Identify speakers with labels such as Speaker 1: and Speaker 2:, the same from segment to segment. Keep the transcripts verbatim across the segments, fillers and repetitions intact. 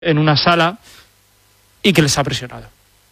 Speaker 1: en una sala y que les ha presionado.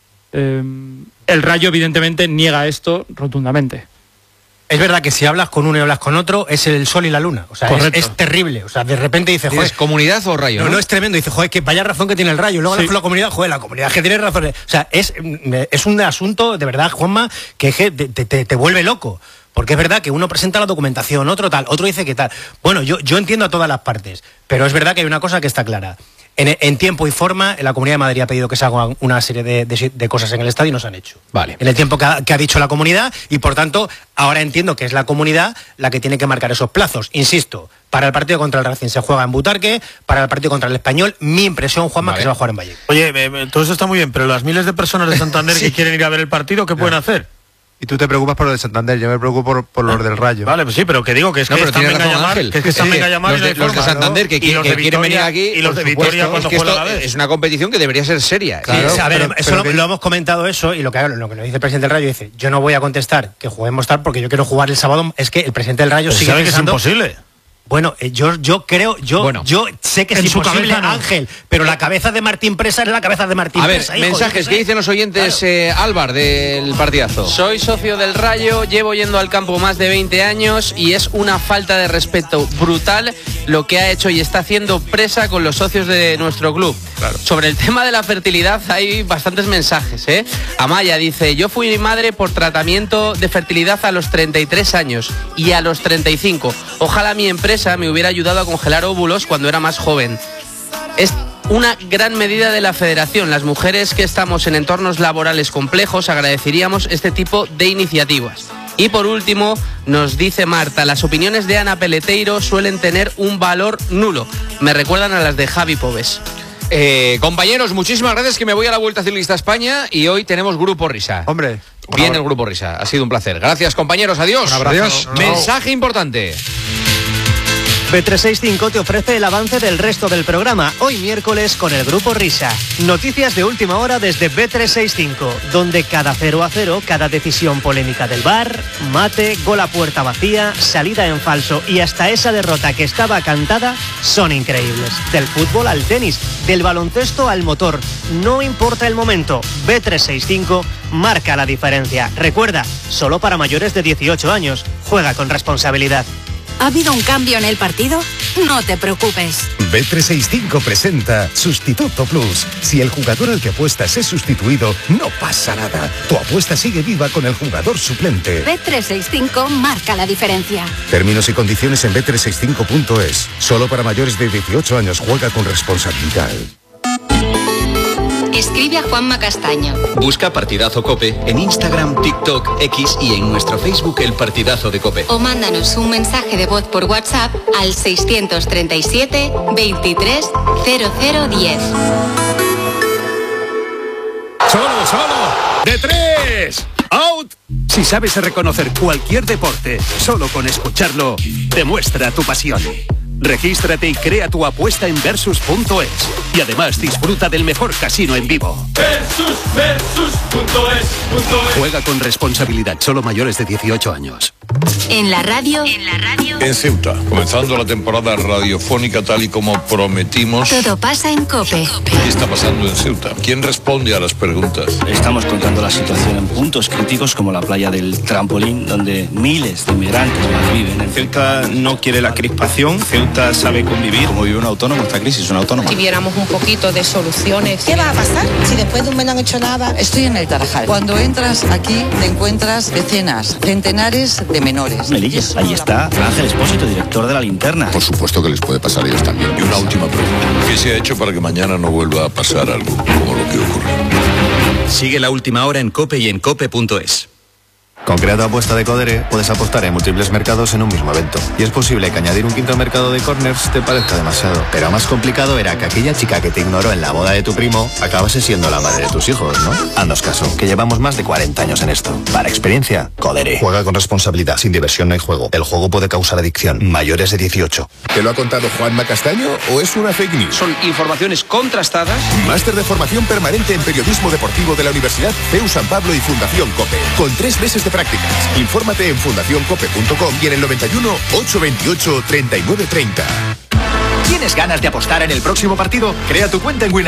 Speaker 1: Eh, el Rayo evidentemente niega esto rotundamente.
Speaker 2: Es verdad que si hablas con uno y hablas con otro, es el sol y la luna. O sea, es, es terrible. O sea, de repente dices, joder.
Speaker 3: ¿Es comunidad o Rayo?
Speaker 2: No,
Speaker 3: no,
Speaker 2: no es tremendo. Dices, joder, que vaya razón que tiene el Rayo. Luego
Speaker 1: sí.
Speaker 2: hablas con la comunidad, joder, la comunidad que tiene razón. O sea, es, es un asunto, de verdad, Juanma, que te, te, te vuelve loco. Porque es verdad que uno presenta la documentación, otro tal, otro dice que tal. Bueno, yo, yo entiendo a todas las partes, pero es verdad que hay una cosa que está clara. En, en tiempo y forma, la Comunidad de Madrid ha pedido que se hagan una serie de, de, de cosas en el estadio y no se han hecho.
Speaker 3: Vale.
Speaker 2: En el tiempo que ha, que ha dicho la comunidad, y por tanto, ahora entiendo que es la comunidad la que tiene que marcar esos plazos. Insisto, para el partido contra el Racing se juega en Butarque, para el partido contra el Español, mi impresión, Juanma, vale. que se va a jugar en Valle.
Speaker 4: Oye, eh, todo eso está muy bien, pero las miles de personas de Santander sí. que quieren ir a ver el partido, ¿qué no. pueden hacer?
Speaker 5: Y tú te preocupas por lo de Santander, yo me preocupo por, por los del Rayo.
Speaker 4: Vale, pues sí, pero que digo que es no, que están venga a llamar, que es que están
Speaker 3: sí,
Speaker 4: venga a llamar
Speaker 3: los de, los de Santander que, que, que quieren venir aquí
Speaker 4: y los de Vitoria cuando
Speaker 3: es que
Speaker 4: juegan
Speaker 3: esto
Speaker 4: a la vez.
Speaker 3: Es una competición que debería ser seria.
Speaker 2: Claro, sí, a ver,
Speaker 5: pero,
Speaker 2: eso
Speaker 5: pero
Speaker 2: lo,
Speaker 5: que...
Speaker 2: lo hemos comentado eso y lo que, lo que nos dice el presidente del Rayo dice, yo no voy a contestar que juguemos tal porque yo quiero jugar el sábado, es que el presidente del Rayo
Speaker 4: pero
Speaker 2: sigue
Speaker 4: sabe
Speaker 2: pensando...
Speaker 4: que es imposible.
Speaker 2: Bueno, eh, yo, yo creo, yo, bueno, yo sé que es imposible, no. Ángel, pero la cabeza de Martín Presa es la cabeza de Martín
Speaker 3: a
Speaker 2: Presa.
Speaker 3: A ver, hijo, mensajes, ¿qué dicen los oyentes, claro. eh, Álvar, del partidazo?
Speaker 6: Soy socio del Rayo, llevo yendo al campo más de veinte años y es una falta de respeto brutal lo que ha hecho y está haciendo Presa con los socios de nuestro club. Claro. Sobre el tema de la fertilidad hay bastantes mensajes, ¿eh? Amaya dice, yo fui madre por tratamiento de fertilidad a los treinta y tres años y a los treinta y cinco. Ojalá mi empresa me hubiera ayudado a congelar óvulos cuando era más joven. Es una gran medida de la federación. Las mujeres que estamos en entornos laborales complejos agradeceríamos este tipo de iniciativas. Y por último, nos dice Marta, las opiniones de Ana Peleteiro suelen tener un valor nulo. Me recuerdan a las de Javi Pobes.
Speaker 3: Eh, compañeros, muchísimas gracias, que me voy a la Vuelta Ciclista España y hoy tenemos Grupo Risa.
Speaker 5: Hombre.
Speaker 3: Bien el Grupo Risa, ha sido un placer. Gracias, compañeros, adiós.
Speaker 5: Adiós.
Speaker 3: Mensaje importante.
Speaker 7: B trescientos sesenta y cinco te ofrece el avance del resto del programa, hoy miércoles con el Grupo Risa. Noticias de última hora desde B trescientos sesenta y cinco, donde cada cero a cero, cada decisión polémica del V A R, mate, gol a puerta vacía, salida en falso y hasta esa derrota que estaba cantada, son increíbles. Del fútbol al tenis, del baloncesto al motor, no importa el momento, B trescientos sesenta y cinco marca la diferencia. Recuerda, solo para mayores de dieciocho años, juega con responsabilidad.
Speaker 8: ¿Ha habido un cambio en el partido? No te preocupes.
Speaker 9: B trescientos sesenta y cinco presenta Sustituto Plus. Si el jugador al que apuestas es sustituido, no pasa nada. Tu apuesta sigue viva con el jugador suplente.
Speaker 8: B trescientos sesenta y cinco marca la diferencia.
Speaker 9: Términos y condiciones en B trescientos sesenta y cinco punto es. Solo para mayores de dieciocho años, juega con responsabilidad.
Speaker 10: Escribe a Juanma Castaño.
Speaker 11: Busca Partidazo Cope en Instagram, TikTok, X y en nuestro Facebook El Partidazo de Cope.
Speaker 10: O mándanos un mensaje de voz por WhatsApp al seiscientos treinta y siete, veintitrés, cero cero diez.
Speaker 12: ¡Solo, solo! ¡De tres! ¡Out! Si sabes reconocer cualquier deporte, solo con escucharlo, demuestra tu pasión. Regístrate y crea tu apuesta en versus punto es. Y además disfruta del mejor casino en vivo.
Speaker 13: Versus, versus punto es, punto es.
Speaker 12: Juega con responsabilidad, solo mayores de dieciocho años.
Speaker 10: En la radio. En la radio.
Speaker 14: En Ceuta, comenzando la temporada radiofónica tal y como prometimos.
Speaker 10: Todo pasa en COPE.
Speaker 14: ¿Qué está pasando en Ceuta? ¿Quién responde a las preguntas?
Speaker 15: Estamos contando la situación en puntos críticos como la playa del Trampolín, donde miles de inmigrantes viven. En
Speaker 16: Ceuta no quiere la crispación. Ceuta sabe convivir.
Speaker 15: Como vive un autónomo, esta crisis es un autónomo.
Speaker 17: Si viéramos un poquito de soluciones.
Speaker 18: ¿Qué va a pasar si después de un mes no han hecho nada?
Speaker 19: Estoy en el Tarajal. Cuando entras aquí te encuentras decenas, centenares de menores.
Speaker 15: Melilla, ahí está Ángel Espósito, director de La Linterna.
Speaker 20: Por supuesto que les puede pasar a ellos también.
Speaker 14: Y una última pregunta. ¿Qué se ha hecho para que mañana no vuelva a pasar algo como lo que ocurrió?
Speaker 11: Sigue La Última Hora en COPE y en cope punto es.
Speaker 21: Con Crea tu apuesta de Codere puedes apostar en múltiples mercados en un mismo evento. Y es posible que añadir un quinto mercado de corners te parezca demasiado. Pero más complicado era que aquella chica que te ignoró en la boda de tu primo acabase siendo la madre de tus hijos, ¿no? Haznos caso, que llevamos más de cuarenta años en esto. Para experiencia, Codere.
Speaker 9: Juega con responsabilidad, sin diversión no hay juego. El juego puede causar adicción. Mayores de dieciocho.
Speaker 20: ¿Te lo ha contado Juanma Castaño o es una fake news?
Speaker 11: Son informaciones contrastadas.
Speaker 20: Máster de formación permanente en periodismo deportivo de la Universidad C E U San Pablo y Fundación COPE. Con tres meses de prácticas. Infórmate en fundación cope punto com y en el noventa y uno, ochocientos veintiocho, treinta y nueve treinta.
Speaker 1: ¿Tienes ganas de apostar en el próximo partido? Crea tu cuenta en Winamax.